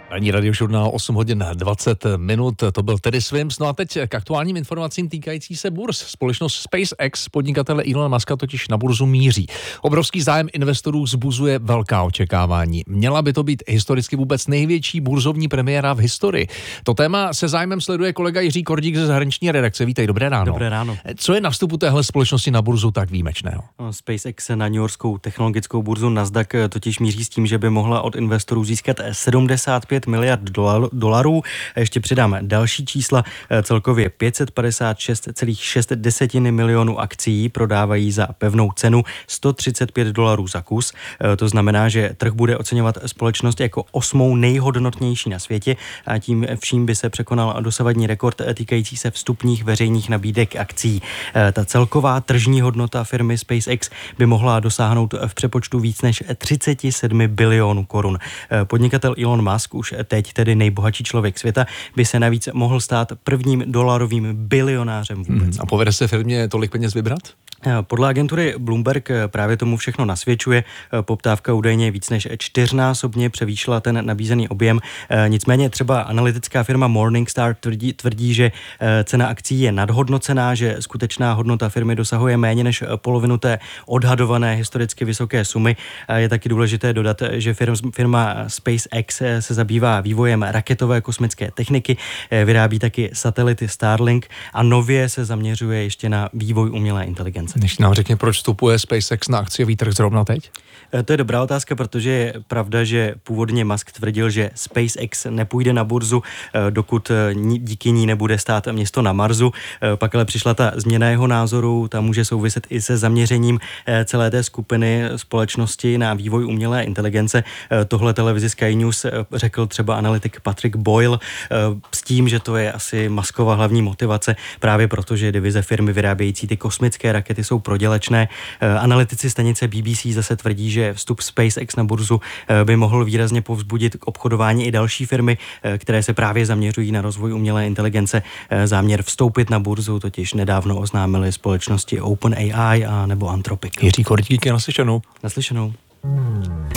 Ranní radiožurnál 8 hodin 20 minut, to byl Tedy Swims. No a teď k aktuálním informacím týkající se burz. Společnost SpaceX podnikatele Elona Muska totiž na burzu míří. Obrovský zájem investorů vzbuzuje velká očekávání. Měla by to být historicky vůbec největší burzovní premiéra v historii. To téma se zájmem sleduje kolega Jiří Kordík ze zahraniční redakce. Vítej, dobré ráno. Dobré ráno. Co je na vstupu téhle společnosti na burzu tak výjimečného? SpaceX na newyorskou technologickou burzu Nasdaq totiž míří s tím, že by mohla od investorů získat 75 miliard dolarů. Ještě přidám další čísla. Celkově 556,6 milionů akcií prodávají za pevnou cenu $135 za kus. To znamená, že trh bude oceňovat společnost jako 8. nejhodnotnější na světě a tím vším by se překonal dosavadní rekord týkající se vstupních veřejných nabídek akcií. Ta celková tržní hodnota firmy SpaceX by mohla dosáhnout v přepočtu víc než 37 bilionů korun. Podnikatel Elon Musk, už teď tedy nejbohatší člověk světa, by se navíc mohl stát prvním dolarovým bilionářem vůbec. A povede se firmě tolik peněz vybrat? Podle agentury Bloomberg právě tomu všechno nasvědčuje. Poptávka údajně víc než 4násobně převýšila ten nabízený objem. Nicméně třeba analytická firma Morningstar tvrdí, že cena akcií je nadhodnocená, že skutečná hodnota firmy dosahuje méně než polovinu té odhadované historicky vysoké sumy. Je taky důležité dodat, že firma SpaceX se zabývá vývojem raketové kosmické techniky, vyrábí taky satelity Starlink a nově se zaměřuje ještě na vývoj umělé inteligence. Než nám řekně, proč vstupuje SpaceX na akciový trh zrovna teď? To je dobrá otázka, protože je pravda, že původně Musk tvrdil, že SpaceX nepůjde na burzu, dokud díky ní nebude stát město na Marsu. Pak ale přišla ta změna jeho názoru, ta může souviset i se zaměřením celé té skupiny společnosti na vývoj umělé inteligence. Tohle televizi Sky News řekl třeba analytik Patrick Boyle s tím, že to je asi Muskova hlavní motivace, právě protože divize firmy vyrábějící ty kosmické rakety jsou prodělečné. Analytici stanice BBC zase tvrdí, že vstup SpaceX na burzu by mohl výrazně povzbudit k obchodování i další firmy, které se právě zaměřují na rozvoj umělé inteligence. Záměr vstoupit na burzu totiž nedávno oznámily společnosti OpenAI a nebo Anthropic. Jiří Kordík, naslyšenou. Naslyšenou.